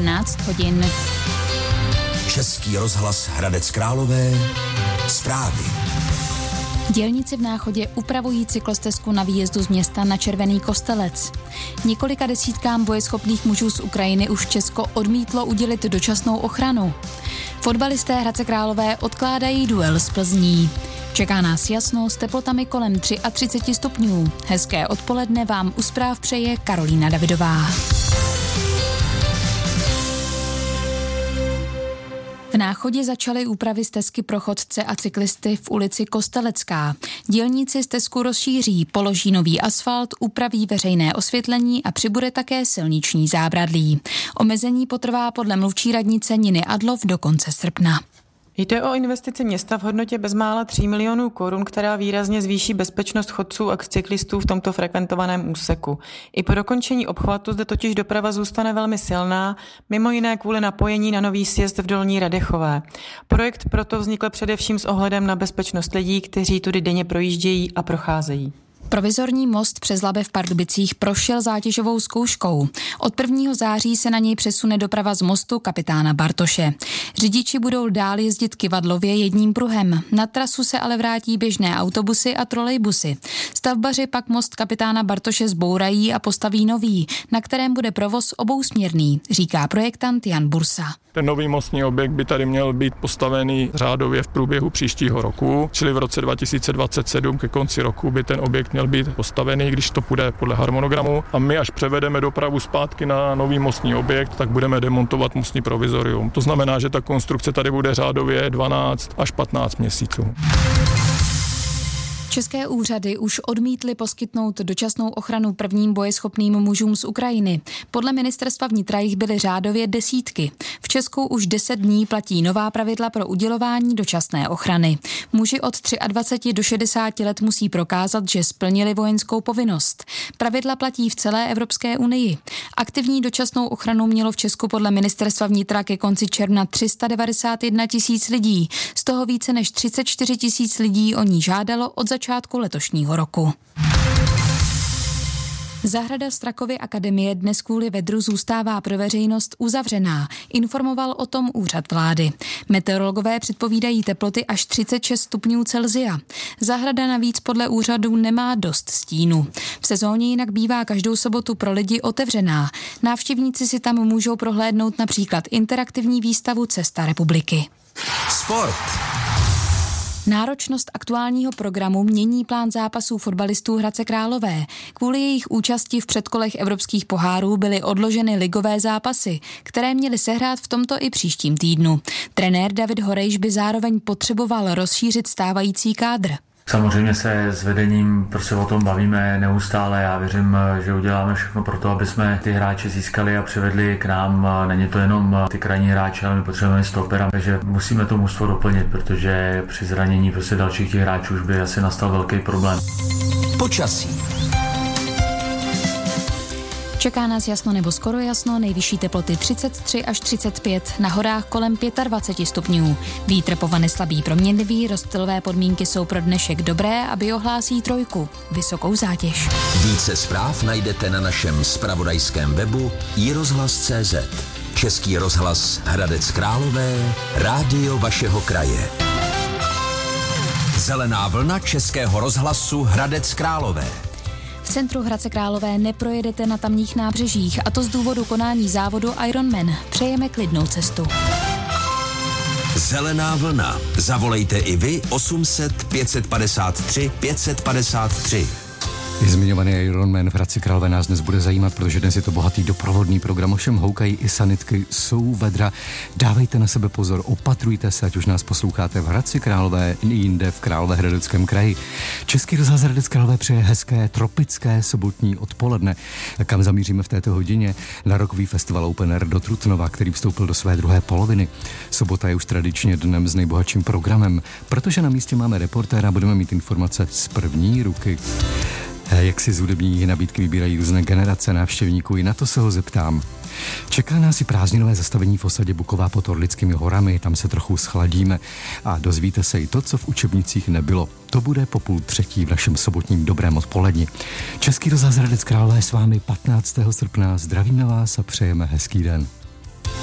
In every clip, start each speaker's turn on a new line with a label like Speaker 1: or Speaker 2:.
Speaker 1: 14 hodin.
Speaker 2: Český rozhlas Hradec Králové. Zprávy.
Speaker 1: Dělníci v Náchodě upravují cyklostezku na výjezdu z města na Červený Kostelec. Několika desítkám bojeschopných mužů z Ukrajiny už Česko odmítlo udělit dočasnou ochranu. Fotbalisté Hradce Králové odkládají duel s Plzní. Čeká nás jasno s teplotami kolem 33 stupňů. Hezké odpoledne vám u zpráv přeje Karolína Davidová. V Náchodě začaly úpravy stezky pro chodce a cyklisty v ulici Kostelecká. Dělníci stezku rozšíří, položí nový asfalt, upraví veřejné osvětlení a přibude také silniční zábradlí. Omezení potrvá podle mluvčí radnice Niny Adlov do konce srpna.
Speaker 3: Jde o investici města v hodnotě bezmála 3 milionů korun, která výrazně zvýší bezpečnost chodců a cyklistů v tomto frekventovaném úseku. I po dokončení obchvatu zde totiž doprava zůstane velmi silná, mimo jiné kvůli napojení na nový sjezd v Dolní Radechové. Projekt proto vznikl především s ohledem na bezpečnost lidí, kteří tudy denně projíždějí a procházejí.
Speaker 1: Provizorní most přes Labe v Pardubicích prošel zátěžovou zkouškou. Od 1. září se na něj přesune doprava z mostu kapitána Bartoše. Řidiči budou dál jezdit kyvadlově jedním pruhem. Na trasu se ale vrátí běžné autobusy a trolejbusy. Stavbaři pak most kapitána Bartoše zbourají a postaví nový, na kterém bude provoz obousměrný, říká projektant Jan Bursa.
Speaker 4: Ten nový mostní objekt by tady měl být postavený řádově v průběhu příštího roku, čili v roce 2027 ke konci roku by ten objekt měl být postavený, když to půjde podle harmonogramu. A my, až převedeme dopravu zpátky na nový mostní objekt, tak budeme demontovat mostní provizorium. To znamená, že ta konstrukce tady bude řádově 12 až 15 měsíců.
Speaker 1: České úřady už odmítly poskytnout dočasnou ochranu prvním bojeschopným mužům z Ukrajiny. Podle ministerstva vnitra jich byly řádově desítky. V Česku už 10 dní platí nová pravidla pro udělování dočasné ochrany. Muži od 23 do 60 let musí prokázat, že splnili vojenskou povinnost. Pravidla platí v celé Evropské unii. Aktivní dočasnou ochranu mělo v Česku podle ministerstva vnitra ke konci června 391 000 lidí. Z toho více než 34 000 lidí o ní žádalo od začátku letošního roku. Zahrada Strakovy akademie dnes kvůli vedru zůstává pro veřejnost uzavřená, informoval o tom úřad vlády. Meteorologové předpovídají teploty až 36 stupňů Celsia. Zahrada navíc podle úřadu nemá dost stínu. V sezóně jinak bývá každou sobotu pro lidi otevřená. Návštěvníci si tam můžou prohlédnout například interaktivní výstavu Cesta republiky.
Speaker 2: Sport.
Speaker 1: Náročnost aktuálního programu mění plán zápasů fotbalistů Hradce Králové. Kvůli jejich účasti v předkolech evropských pohárů byly odloženy ligové zápasy, které měly sehrát v tomto i příštím týdnu. Trenér David Horejš by zároveň potřeboval rozšířit stávající kádr.
Speaker 5: Samozřejmě se s vedením prostě o tom bavíme neustále. Já věřím, že uděláme všechno pro to, aby jsme ty hráče získali a přivedli k nám. Není to jenom ty krajní hráče, ale my potřebujeme stopera, takže musíme to mužstvo doplnit, protože při zranění prostě dalších těch hráčů už by asi nastal velký problém.
Speaker 2: Počasí.
Speaker 1: Čeká nás jasno nebo skoro jasno, nejvyšší teploty 33 až 35, na horách kolem 25 stupňů. Vítr povane slabý proměnlivý, rozptylové podmínky jsou pro dnešek dobré, aby ohlásí trojku, vysokou zátěž.
Speaker 2: Více zpráv najdete na našem zpravodajském webu iRozhlas.cz. Český rozhlas Hradec Králové, rádio vašeho kraje. Zelená vlna Českého rozhlasu Hradec Králové.
Speaker 1: V centru Hradce Králové neprojedete na tamních nábřežích, a to z důvodu konání závodu Ironman. Přejeme klidnou cestu.
Speaker 2: Zelená vlna. Zavolejte i vy 800 553 553.
Speaker 6: Zmiňovaný Ironman v Hradci Králové nás dnes bude zajímat, protože dnes je to bohatý doprovodný program, ovšem houkají i sanitky, jsou vedra. Dávejte na sebe pozor, opatrujte se, ať už nás posloucháte v Hradci Králové i jinde v Královéhradeckém kraji. Český rozhlas Hradec Králové přeje hezké tropické sobotní odpoledne. Kam zamíříme v této hodině? Na rokový festival Open Air do Trutnova, který vstoupil do své druhé poloviny. Sobota je už tradičně dnem s nejbohatším programem, protože na místě máme reportéra, budeme mít informace z první ruky. Jak si z hudební nabídky vybírají různé generace návštěvníků, i na to se ho zeptám. Čeká nás i prázdninové zastavení v osadě Buková pod Orlickými horami, tam se trochu schladíme a dozvíte se i to, co v učebnicích nebylo. To bude po 2:30 v našem sobotním dobrém odpoledni. Český rozhlas Hradec Králové s vámi 15. srpna. Zdravíme vás a přejeme hezký den.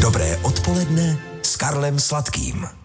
Speaker 7: Dobré odpoledne s Karlem Sladkým.